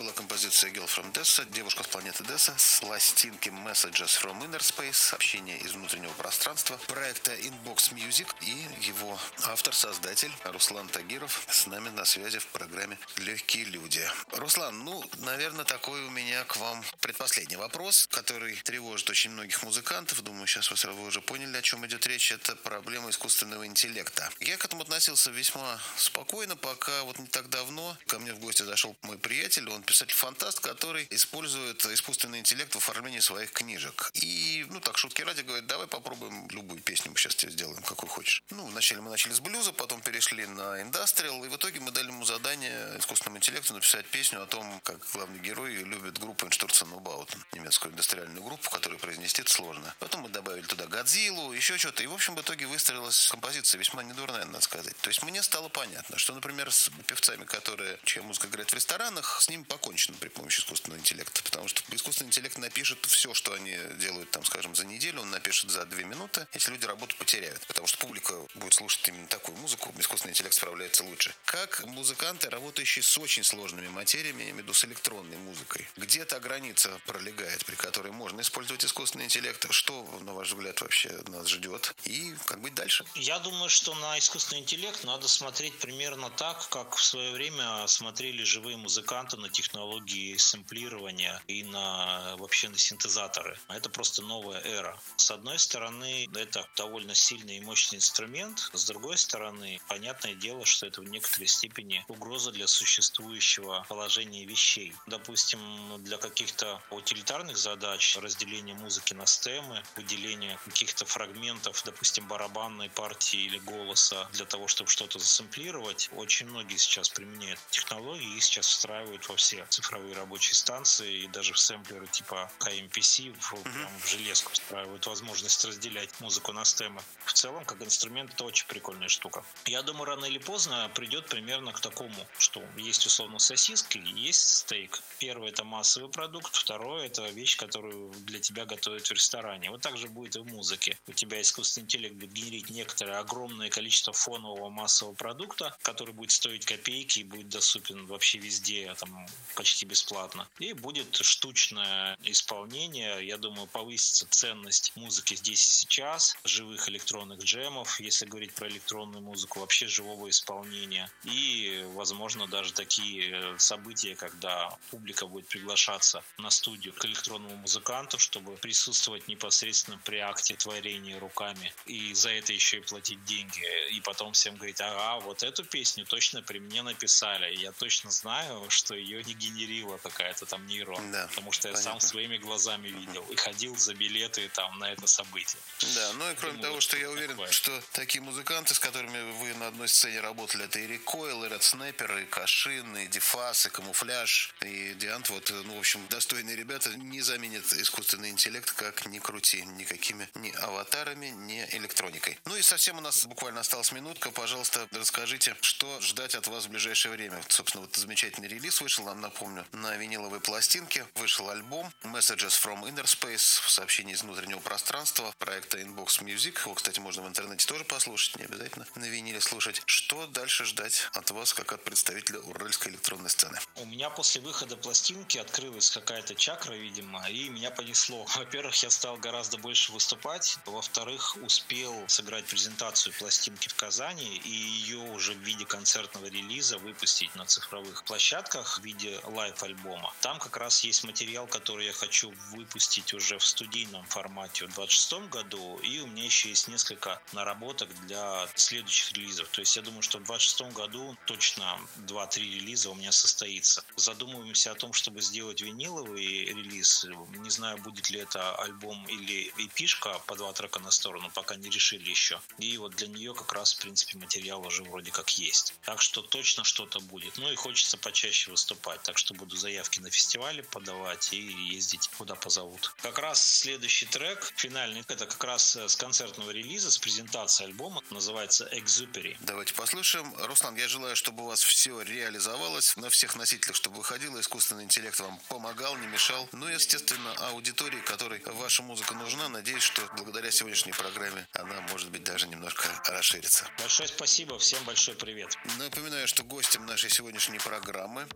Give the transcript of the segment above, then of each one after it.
была композиция Girl from Dessa, девушка с планеты Десса, с пластинки Messages from Inner Space, сообщение из внутреннего пространства, проекта Inbox Music, и его автор-создатель Руслан Тагиров с нами на связи в программе «Легкие люди». Руслан, наверное, такой у меня к вам предпоследний вопрос, который тревожит очень многих музыкантов. Думаю, сейчас вы уже поняли, о чем идет речь. Это проблема искусственного интеллекта. Я к этому относился весьма спокойно, пока не так давно ко мне в гости зашел мой приятель. Он писатель-фантаст, который использует искусственный интеллект в оформлении своих книжек. И, так шутки ради, говорит, давай попробуем любую песню, мы сейчас тебе сделаем, какую хочешь. Вначале мы начали с блюза, потом перешли на индастриал, и в итоге мы дали ему задание искусственному интеллекту написать песню о том, как главный герой любит группу Einstürzen und Bauten, немецкую индустриальную группу, которую произнести сложно. Потом мы добавили туда Годзиллу, еще что-то, и в общем в итоге выстроилась композиция весьма недурная, надо сказать. То есть мне стало понятно, что, например, с певцами, чья музыка играет в ресторанах, с ними покончено при помощи искусственного интеллекта, потому что искусственный интеллект напишет все, что они делают, за неделю, он напишет за 2 минуты, эти люди работу потеряют, потому что публика будет слушать именно такую музыку, искусственный интеллект справляется лучше. Как музыканты, работающие с очень сложными материями, я имею в виду с электронной музыкой, где-то граница пролегает, при которой можно использовать искусственный интеллект. Что, на ваш взгляд, вообще нас ждет? И как быть дальше? Я думаю, что на искусственный интеллект надо смотреть примерно так, как в свое время смотрели живые музыканты на технологии сэмплирования и вообще на синтезаторы. Это просто новая эра. С одной стороны, это довольно сильный и мощный инструмент. С другой стороны, понятное дело, что это в некоторой степени угроза для существующего положения вещей. Допустим, для каких-то утилитарных задач, разделения музыки на стемы, выделения каких-то фрагментов, допустим, барабанной партии или голоса для того, чтобы что-то засэмплировать, очень многие сейчас применяют технологии и сейчас встраивают во все цифровые рабочие станции и даже в сэмплеры типа KMPC в железку встраивают возможность разделять музыку на стемы. В целом, как инструмент, это очень прикольная штука. Я думаю, рано или поздно придет примерно к такому, что есть условно сосиска и есть стейк. Первое — это массовый продукт, второе — это вещь, которую для тебя готовят в ресторане. Вот так же будет и в музыке. У тебя искусственный интеллект будет генерить некоторое огромное количество фонового массового продукта, который будет стоить копейки и будет доступен вообще везде, почти бесплатно. И будет штучное исполнение. Я думаю, повысится ценность музыки здесь и сейчас, живых электронных джемов, если говорить про электронную музыку, вообще живого исполнения. И, возможно, даже такие события, когда публика будет приглашаться на студию к электронному музыканту, чтобы присутствовать непосредственно при акте творения руками. И за это еще и платить деньги. И потом всем говорить: ага, вот эту песню точно при мне написали. И я точно знаю, что ее не генерила какая-то нейрон. Да, потому что я сам своими глазами видел и ходил за билеты на это событие. Да, и кроме того, что я уверен, что такие музыканты, с которыми вы на одной сцене работали, это и Recoil, и Red Snapper, и Кашин, и Дефас, и Камуфляж, и Диант, в общем, достойные ребята, не заменят искусственный интеллект, как ни крути, никакими ни аватарами, ни электроникой. И совсем у нас буквально осталась минутка. Пожалуйста, расскажите, что ждать от вас в ближайшее время. Собственно, замечательный релиз вышел, напомню, на виниловой пластинке. Вышел альбом Messages from Inner Space, сообщение из внутреннего пространства, проекта Inbox Music. Его, кстати, можно в интернете тоже послушать, не обязательно на виниле слушать. Что дальше ждать от вас, как от представителя уральской электронной сцены? У меня после выхода пластинки открылась какая-то чакра, видимо, и меня понесло. Во-первых, я стал гораздо больше выступать. Во-вторых, успел сыграть презентацию пластинки в Казани и ее уже в виде концертного релиза выпустить на цифровых площадках в виде лайв-альбома. Там как раз есть материал, который я хочу выпустить уже в студийном формате в 2026 году, и у меня еще есть несколько наработок для следующих релизов. То есть я думаю, что в 2026 году точно 2-3 релиза у меня состоится. Задумываемся о том, чтобы сделать виниловый релиз. Не знаю, будет ли это альбом или эпишка по 2 трека на сторону, пока не решили еще. И для нее как раз, в принципе, материал уже вроде как есть. Так что точно что-то будет. И хочется почаще выступать. Так что буду заявки на фестивале подавать и ездить, куда позовут. Как раз следующий трек, финальный, это как раз с концертного релиза, с презентации альбома. Называется Exupery. Давайте послушаем. Руслан, я желаю, чтобы у вас все реализовалось на всех носителях, чтобы выходило. Искусственный интеллект вам помогал, не мешал. И, естественно, аудитории, которой ваша музыка нужна. Надеюсь, что благодаря сегодняшней программе она, может быть, даже немножко расширится. Большое спасибо. Всем большой привет. Напоминаю, что гостем нашей сегодняшней программы был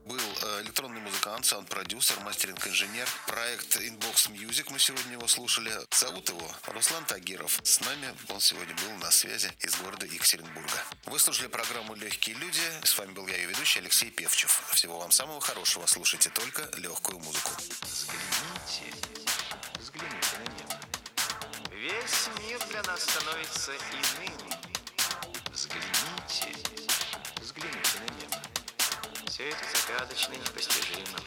электронный музыкант, саунд-продюсер, мастеринг-инженер. Проект Inbox Music, мы сегодня его слушали. Зовут его Руслан Тагиров. С нами он сегодня был на связи из города Екатеринбурга. Вы слушали программу «Легкие люди». С вами был я, ее ведущий Алексей Певчев. Всего вам самого хорошего. Слушайте только легкую музыку. Взгляните на небо. Весь мир для нас становится иным. Взгляните на небо. Все это загадочно и непостижимо.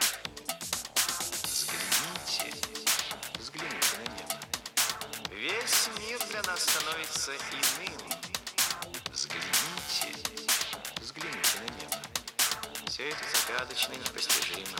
Взгляните на небо. Весь мир для нас становится иным. Взгляните на небо. Все это загадочно и непостижимо.